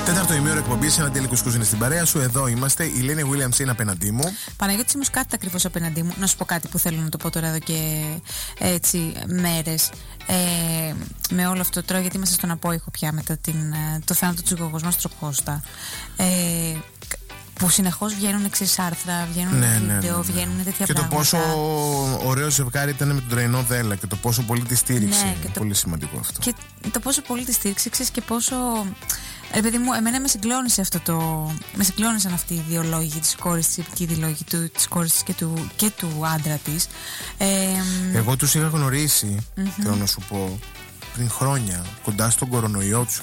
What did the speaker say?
Τέταρτο ημίωρο εκπομπής, ένα Τέλικος Κουζίνη στην παρέα σου. Εδώ είμαστε. Η Λένη Williams είναι απέναντί μου. Παναγιώτης Μουσκάτης ακριβώς απέναντί μου. Να σου πω κάτι που θέλω να το πω τώρα εδώ και έτσι μέρες. Με όλο αυτό τώρα, γιατί είμαστε στον απόϊχο πια μετά το θάνατο του συζυγού μας του Κώστα. Που συνεχώς βγαίνουν εξής άρθρα, βγαίνουν βίντεο, βγαίνουν τέτοια και πράγματα. Και το πόσο ωραίο ζευγάρι ήταν με τον τρεϊνό Δέλα και το πόσο πολύ τη στήριξε. Ναι, πολύ σημαντικό αυτό. Και το πόσο πολύ τη στήριξε, ξέρεις, και πόσο. Παιδί μου, εμένα με συγκλώνησε αυτό το. Με συγκλώνησαν αυτοί οι δύο λόγοι της κόρης της, οι δύο λόγοι της κόρης της και του άντρα της. Εγώ τους είχα γνωρίσει, θέλω να σου πω, πριν χρόνια, κοντά στον κορονοϊό τους